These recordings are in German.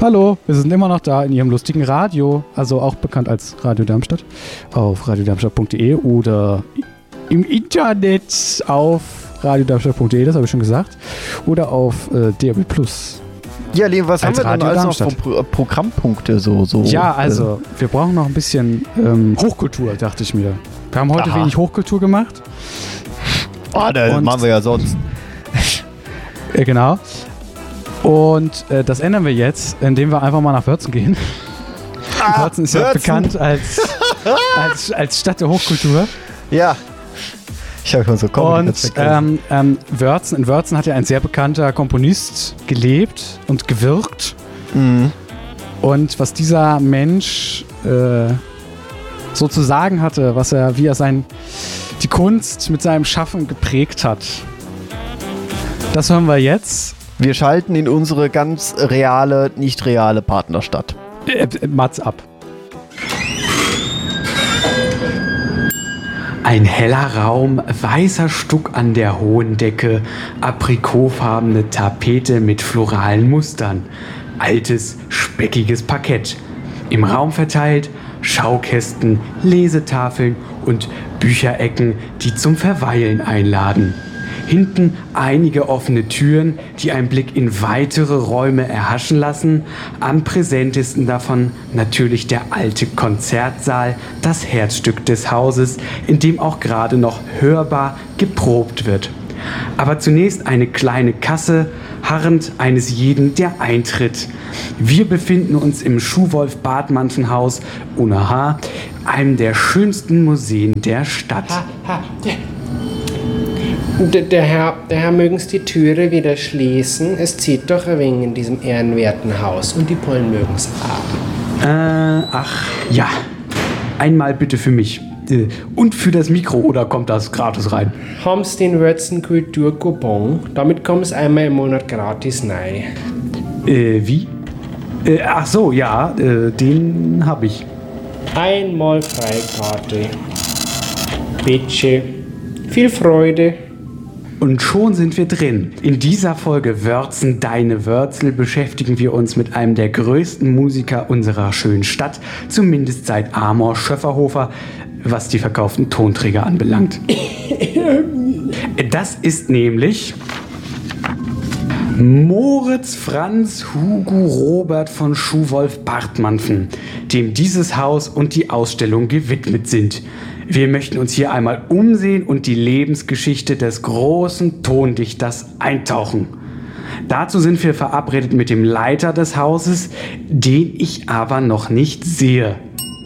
Hallo, wir sind immer noch da in Ihrem lustigen Radio, also auch bekannt als Radio Darmstadt, auf radiodarmstadt.de oder im Internet auf radiodarmstadt.de, das habe ich schon gesagt, oder auf DAB+. Ja, Liam, was haben wir Radio denn alles noch Darmstadt. für Programmpunkte? So, Ja, also, wir brauchen noch ein bisschen Hochkultur, dachte ich mir. Wir haben heute wenig Hochkultur gemacht. Das machen wir ja sonst. Genau. Und das ändern wir jetzt, indem wir einfach mal nach Wörzen gehen. Wörzen ist ja bekannt als Stadt der Hochkultur. Ja. Ich habe schon so Und in Wörzen hat ja ein sehr bekannter Komponist gelebt und gewirkt. Mhm. Und was dieser Mensch so zu sagen hatte, wie er die Kunst mit seinem Schaffen geprägt hat, das hören wir jetzt. Wir schalten in unsere ganz reale, nicht reale Partnerstadt. Mats ab. Ein heller Raum, weißer Stuck an der hohen Decke, aprikotfarbene Tapete mit floralen Mustern, altes, speckiges Parkett. Im Raum verteilt Schaukästen, Lesetafeln und Bücherecken, die zum Verweilen einladen. Hinten einige offene Türen, die einen Blick in weitere Räume erhaschen lassen. Am präsentesten davon natürlich der alte Konzertsaal, das Herzstück des Hauses, in dem auch gerade noch hörbar geprobt wird. Aber zunächst eine kleine Kasse, harrend eines jeden, der eintritt. Wir befinden uns im Schuhwolf-Bartmann-Haus, ohne H, einem der schönsten Museen der Stadt. Der Herr mögen's die Türe wieder schließen. Es zieht doch ein wenig in diesem ehrenwerten Haus und die Pollen mögen's haben. Ach, ja. Einmal bitte für mich. Und für das Mikro, oder kommt das gratis rein? Haben's den Wörzen Kulturcoupon? Damit kommt's einmal im Monat gratis rein. Wie? Ach so, ja, den hab ich. Einmal Freikarte. Bitte. Viel Freude. Und schon sind wir drin. In dieser Folge Wörzen, deine Wörzel beschäftigen wir uns mit einem der größten Musiker unserer schönen Stadt, zumindest seit Amor Schöfferhofer, was die verkauften Tonträger anbelangt. Das ist nämlich Moritz Franz Hugo Robert von Schuhwolf-Bartmann, dem dieses Haus und die Ausstellung gewidmet sind. Wir möchten uns hier einmal umsehen und die Lebensgeschichte des großen Tondichters eintauchen. Dazu sind wir verabredet mit dem Leiter des Hauses, den ich aber noch nicht sehe.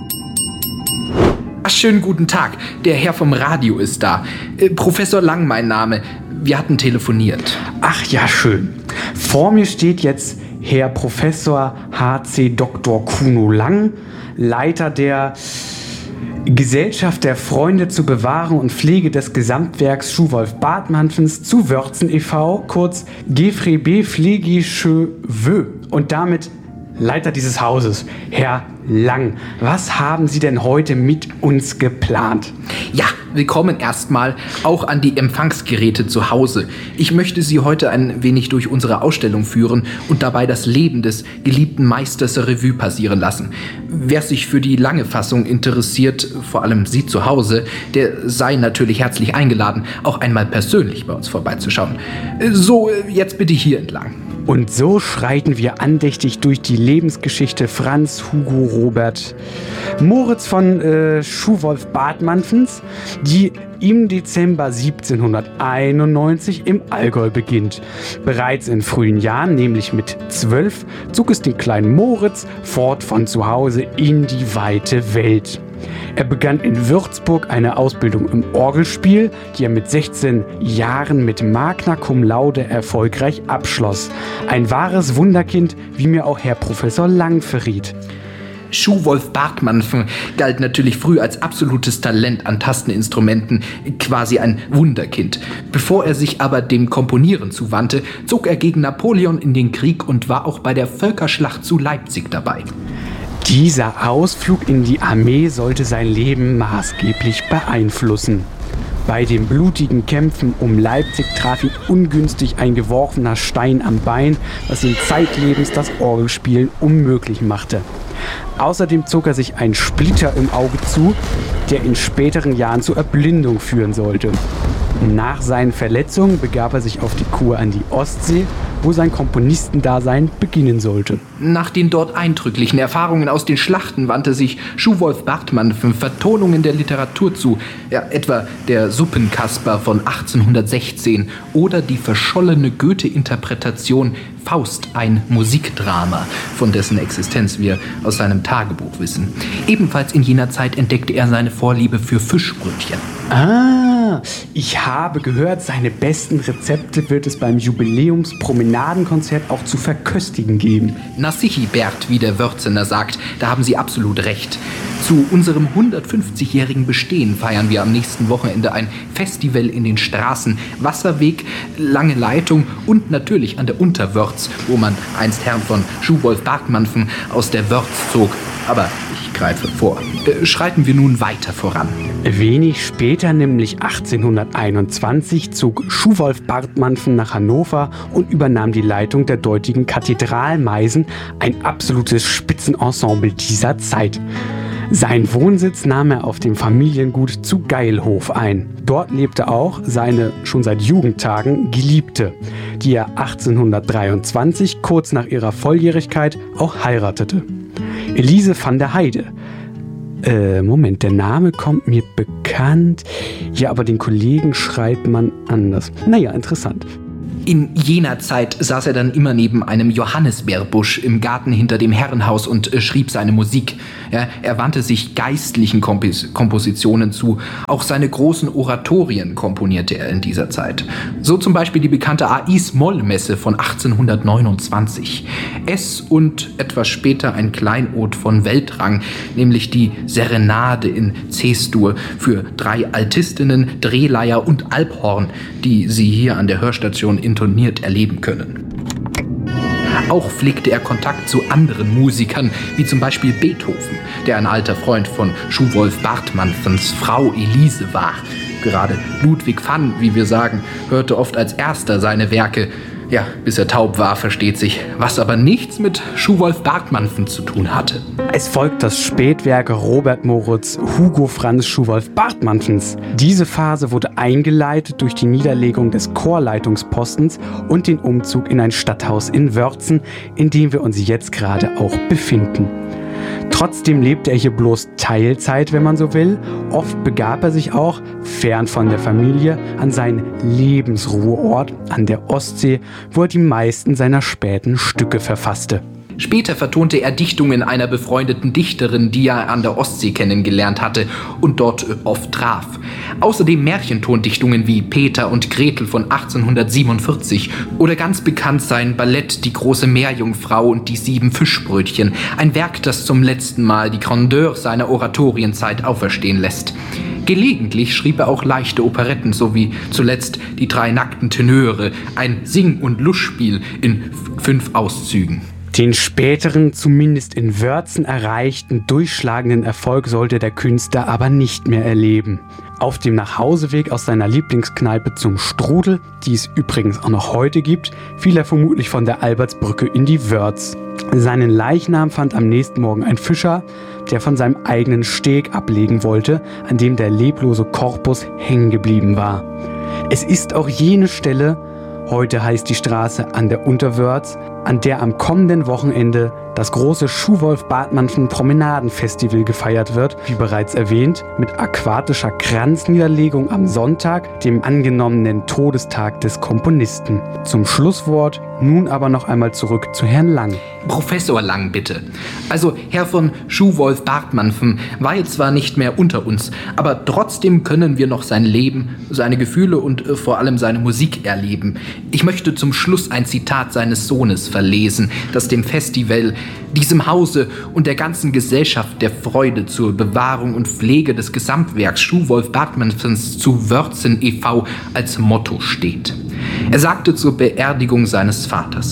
Ach, schönen guten Tag. Der Herr vom Radio ist da. Professor Lang mein Name. Wir hatten telefoniert. Ach ja, schön. Vor mir steht jetzt Herr Professor H.C. Dr. Kuno Lang, Leiter der Gesellschaft der Freunde zur Bewahrung und Pflege des Gesamtwerks Schuhwolf-Bartmann zu Wörzen e.V., kurz GFRB Pflegische Wö, und damit Leiter dieses Hauses, Herr Lang. Was haben Sie denn heute mit uns geplant? Ja, willkommen erstmal auch an die Empfangsgeräte zu Hause. Ich möchte Sie heute ein wenig durch unsere Ausstellung führen und dabei das Leben des geliebten Meisters Revue passieren lassen. Wer sich für die lange Fassung interessiert, vor allem Sie zu Hause, der sei natürlich herzlich eingeladen, auch einmal persönlich bei uns vorbeizuschauen. So, jetzt bitte hier entlang. Und so schreiten wir andächtig durch die Lebensgeschichte Franz Hugo Robert Moritz von Schuhwolf-Bartmanns, die im Dezember 1791 im Allgäu beginnt. Bereits in frühen Jahren, nämlich mit 12, zog es den kleinen Moritz fort von zu Hause in die weite Welt. Er begann in Würzburg eine Ausbildung im Orgelspiel, die er mit 16 Jahren mit Magna Cum Laude erfolgreich abschloss. Ein wahres Wunderkind, wie mir auch Herr Professor Lang verriet. Schuhwolf-Bartmann galt natürlich früh als absolutes Talent an Tasteninstrumenten, quasi ein Wunderkind. Bevor er sich aber dem Komponieren zuwandte, zog er gegen Napoleon in den Krieg und war auch bei der Völkerschlacht zu Leipzig dabei. Dieser Ausflug in die Armee sollte sein Leben maßgeblich beeinflussen. Bei den blutigen Kämpfen um Leipzig traf ihn ungünstig ein geworfener Stein am Bein, was ihm zeitlebens das Orgelspielen unmöglich machte. Außerdem zog er sich einen Splitter im Auge zu, der in späteren Jahren zur Erblindung führen sollte. Nach seinen Verletzungen begab er sich auf die Kur an die Ostsee, wo sein Komponistendasein beginnen sollte. Nach den dort eindrücklichen Erfahrungen aus den Schlachten wandte sich Schuwolf Bartmann für Vertonungen der Literatur zu, etwa der Suppenkasper von 1816 oder die verschollene Goethe-Interpretation Faust, ein Musikdrama, von dessen Existenz wir aus seinem Tagebuch wissen. Ebenfalls in jener Zeit entdeckte er seine Vorliebe für Fischbrötchen. Ich habe gehört, seine besten Rezepte wird es beim Jubiläumspromenadenkonzert auch zu verköstigen geben. Na sichi, Bert, wie der Wörzener sagt, da haben Sie absolut recht. Zu unserem 150-jährigen Bestehen feiern wir am nächsten Wochenende ein Festival in den Straßen, Wasserweg, Lange Leitung und natürlich an der Unterwörz, wo man einst Herrn von Schuwolf Bartmann aus der Wörz zog. Aber ich greife vor. Schreiten wir nun weiter voran. Wenig später, nämlich 1821, zog Schuwolf Bartmann nach Hannover und übernahm die Leitung der dortigen Kathedralmeisen, ein absolutes Spitzenensemble dieser Zeit. Seinen Wohnsitz nahm er auf dem Familiengut zu Geilhof ein. Dort lebte auch seine schon seit Jugendtagen Geliebte, die er 1823, kurz nach ihrer Volljährigkeit, auch heiratete. Elise van der Heide. Moment, der Name kommt mir bekannt. Ja, aber den Kollegen schreibt man anders. Naja, interessant. In jener Zeit saß er dann immer neben einem Johannisbeerbusch im Garten hinter dem Herrenhaus und schrieb seine Musik. Er wandte sich geistlichen Kompositionen zu. Auch seine großen Oratorien komponierte er in dieser Zeit. So zum Beispiel die bekannte Ais-Moll-Messe von 1829. Es und etwas später ein Kleinod von Weltrang, nämlich die Serenade in C-Dur für 3 Altistinnen, Drehleier und Alphorn, die Sie hier an der Hörstation intoniert erleben können. Auch pflegte er Kontakt zu anderen Musikern, wie zum Beispiel Beethoven, der ein alter Freund von Schuwolf Bartmanns Frau Elise war. Gerade Ludwig van, wie wir sagen, hörte oft als erster seine Werke. Ja, bis er taub war, versteht sich, was aber nichts mit Schuwolf Bartmann zu tun hatte. Es folgt das Spätwerk Robert Moritz Hugo Franz Schuwolf Bartmanns. Diese Phase wurde eingeleitet durch die Niederlegung des Chorleitungspostens und den Umzug in ein Stadthaus in Wörzen, in dem wir uns jetzt gerade auch befinden. Trotzdem lebte er hier bloß Teilzeit, wenn man so will. Oft begab er sich auch, fern von der Familie, an seinen Lebensruheort an der Ostsee, wo er die meisten seiner späten Stücke verfasste. Später vertonte er Dichtungen einer befreundeten Dichterin, die er an der Ostsee kennengelernt hatte und dort oft traf. Außerdem Märchentondichtungen wie Peter und Gretel von 1847 oder ganz bekannt sein Ballett Die große Meerjungfrau und die 7 Fischbrötchen, ein Werk, das zum letzten Mal die Grandeur seiner Oratorienzeit auferstehen lässt. Gelegentlich schrieb er auch leichte Operetten, sowie zuletzt Die 3 nackten Tenöre, ein Sing- und Lustspiel in 5 Auszügen. Den späteren, zumindest in Wörzen erreichten, durchschlagenden Erfolg sollte der Künstler aber nicht mehr erleben. Auf dem Nachhauseweg aus seiner Lieblingskneipe zum Strudel, die es übrigens auch noch heute gibt, fiel er vermutlich von der Albertsbrücke in die Wörz. Seinen Leichnam fand am nächsten Morgen ein Fischer, der von seinem eigenen Steg ablegen wollte, an dem der leblose Korpus hängen geblieben war. Es ist auch jene Stelle, heute heißt die Straße an der Unterwörz, an der am kommenden Wochenende das große Schuwolf Bartmann Promenadenfestival gefeiert wird, wie bereits erwähnt, mit aquatischer Kranzniederlegung am Sonntag, dem angenommenen Todestag des Komponisten. Zum Schlusswort nun aber noch einmal zurück zu Herrn Lang. Professor Lang, bitte. Also Herr von Schuwolf Bartmann war jetzt zwar nicht mehr unter uns, aber trotzdem können wir noch sein Leben, seine Gefühle und vor allem seine Musik erleben. Ich möchte zum Schluss ein Zitat seines Sohnes verlesen, das dem Festival, diesem Hause und der ganzen Gesellschaft der Freude zur Bewahrung und Pflege des Gesamtwerks Schuwolf Bartmanns zu Wörzen e.V. als Motto steht. Er sagte zur Beerdigung seines Vaters: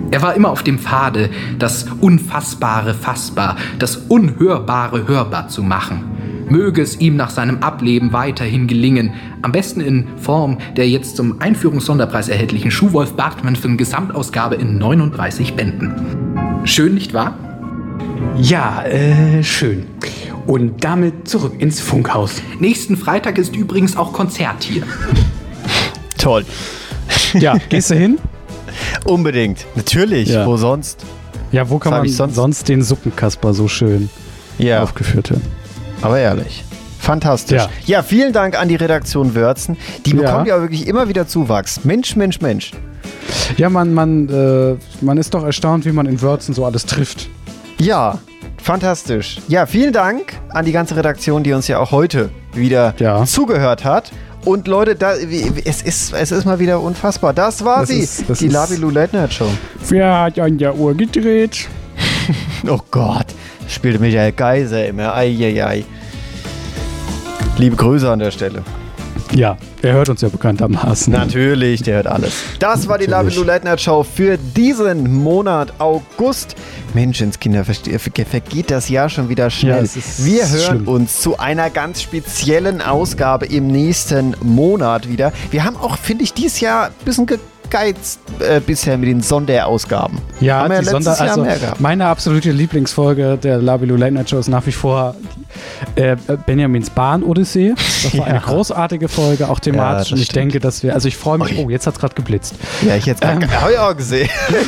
Er war immer auf dem Pfade, das Unfassbare fassbar, das Unhörbare hörbar zu machen. Möge es ihm nach seinem Ableben weiterhin gelingen, am besten in Form der jetzt zum Einführungssonderpreis erhältlichen Schuhwolf Bartmann Gesamtausgabe in 39 Bänden. Schön, nicht wahr? Ja, schön. Und damit zurück ins Funkhaus. Nächsten Freitag ist übrigens auch Konzert hier. Toll. Ja, gehst du hin? Unbedingt. Natürlich. Ja. Wo sonst? Ja, wo kann Was hab man ich sonst den Suppenkasper so schön aufgeführt hören? Aber ehrlich. Fantastisch. Ja, vielen Dank an die Redaktion Wörzen. Die bekommt ja wirklich immer wieder Zuwachs. Mensch. Ja, man ist doch erstaunt, wie man in Wörzen so alles trifft. Ja, fantastisch. Ja, vielen Dank an die ganze Redaktion, die uns ja auch heute wieder zugehört hat. Und Leute, es ist mal wieder unfassbar. Das war die Labilu Late Night Show. Wer hat an der Uhr gedreht? Oh Gott, spielte Michael Geiser immer. Eieiei. Liebe Grüße an der Stelle. Ja, er hört uns ja bekanntermaßen. Natürlich, der hört alles. Das war die Labilu Late Night Show für diesen Monat August. Menschenskinder, vergeht das Jahr schon wieder schnell. Ja, wir hören uns zu einer ganz speziellen Ausgabe im nächsten Monat wieder. Wir haben auch, finde ich, dieses Jahr ein bisschen gegeizt bisher mit den Sonderausgaben. Ja, haben wir letztes Jahr mehr gehabt. Meine absolute Lieblingsfolge der Labilu Late Night Show ist nach wie vor Benjamins Bahn-Odyssee. Das war eine großartige Folge, auch thematisch. Ja, und ich denke, dass wir, also ich freue mich, jetzt hat es gerade geblitzt. Ja, ich jetzt habe ich auch gesehen.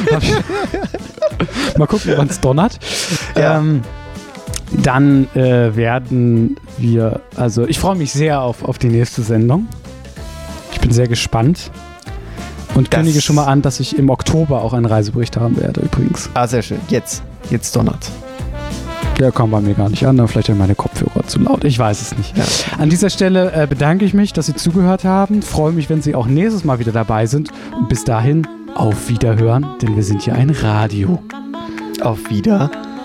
Mal gucken, wann es donnert. Ja. Dann werden wir, also ich freue mich sehr auf die nächste Sendung. Ich bin sehr gespannt. Und kündige schon mal an, dass ich im Oktober auch einen Reisebericht haben werde, übrigens. Ah, sehr schön. Jetzt donnert's. Der kam bei mir gar nicht an, aber vielleicht sind meine Kopfhörer zu laut. Ich weiß es nicht. Ja. An dieser Stelle bedanke ich mich, dass Sie zugehört haben. Freue mich, wenn Sie auch nächstes Mal wieder dabei sind. Und bis dahin, auf Wiederhören, denn wir sind hier ein Radio. Auf Wiederhören.